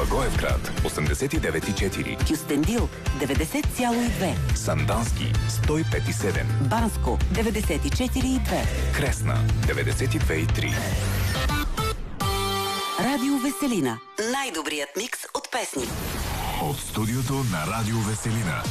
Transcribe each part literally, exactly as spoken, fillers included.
Благоевград осемдесет и девет и четири, Кюстендил деветдесет цяло и две, Сандански сто и пет и седем, Банско деветдесет и четири и две, Кресна деветдесет и две и три. Радио Веселина. Най-добрият микс от песни. От студиото на Радио Веселина.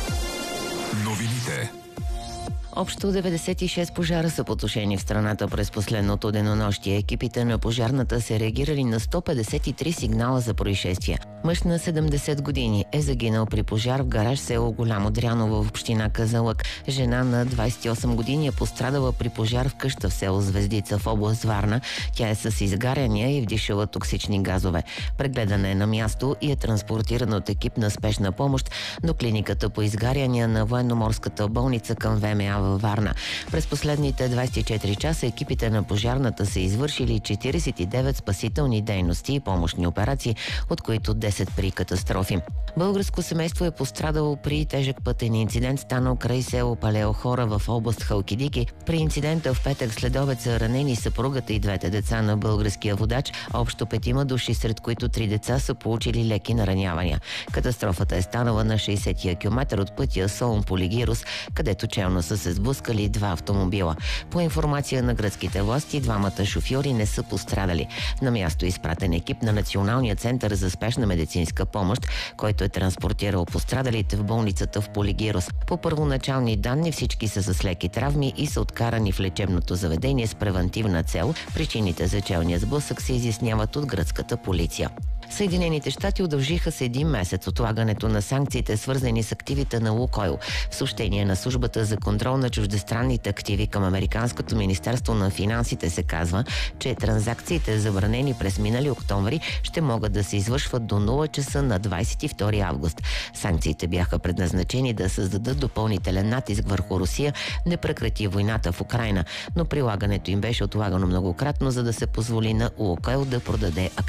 Новините. Общо деветдесет и шест пожара са потушени в страната през последното денонощие. Екипите на пожарната са реагирали на сто петдесет и три сигнала за происшествия. Мъж на седемдесет години е загинал при пожар в гараж село Голямо Дряново в община Казанлък. Жена на двадесет и осем години е пострадала при пожар в къща в село Звездица в област Варна. Тя е с изгаряния и вдишала токсични газове. Прегледана е на място и е транспортирана от екип на спешна помощ до клиниката по изгаряния на военноморската болница към ВМА във Варна. През последните двадесет и четири часа екипите на пожарната са извършили четиридесет и девет спасителни дейности и помощни операции, от които десет при катастрофи. Българско семейство е пострадало при тежък пътен инцидент, станал край село Палеохора в област Халкидики. При инцидента в петък следобед са ранени съпругата и двете деца на българския водач. Общо петима души, сред които три деца са получили леки наранявания. Катастрофата е станала на шейсетия километър от пътя Солун-Полигирос, където челно са се сблъскали два автомобила. По информация на гръцките власти, двамата шофьори не са пострадали. На място е изпратен екип на Националния център за спешна медицинска помощ, който е транспортирал пострадалите в болницата в Полигирос. По първоначални данни всички са с леки травми и са откарани в лечебното заведение с превантивна цел. Причините за челния сблъсък се изясняват от гръцката полиция. Съединените щати удължиха с един месец отлагането на санкциите, свързани с активите на Лукойл. В съобщение на службата за контрол на чуждестранните активи към Американското министерство на финансите се казва, че транзакциите, забранени през минали октомври, ще могат да се извършват до нула часа на двадесет и втори август. Санкциите бяха предназначени да създадат допълнителен натиск върху Русия да прекрати войната в Украйна, но прилагането им беше отлагано многократно, за да се позволи на Лукойл да продаде активите